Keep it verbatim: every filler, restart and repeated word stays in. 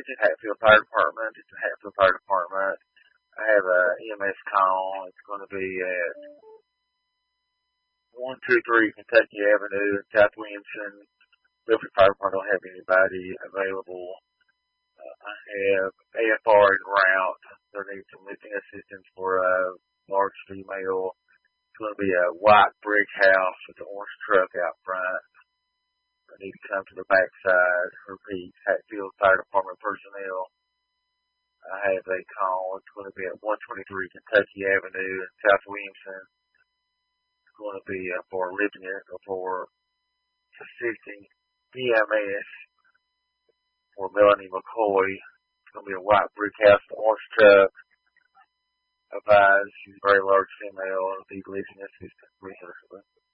at Hatfield Fire Department. It's a Hatfield Fire Department. I have a E M S call. It's going to be at one two three Kentucky Avenue in South Williamson. Milford Fire Department don't have anybody available. Uh, I have A F R en route. They need some lifting assistance for a large female. It's going to be a white brick house with an orange truck out front. I need to come to the backside. Repeat, Hatfield Fire Department personnel. I have a call. It's going to be at one twenty-three Kentucky Avenue in South Williamson. It's going to be uh, for lifting it or for assisting E M S for Melanie McCoy. It's going to be a white brick house, an orange truck. Advised she's a very large female. Need lifting assistance with her.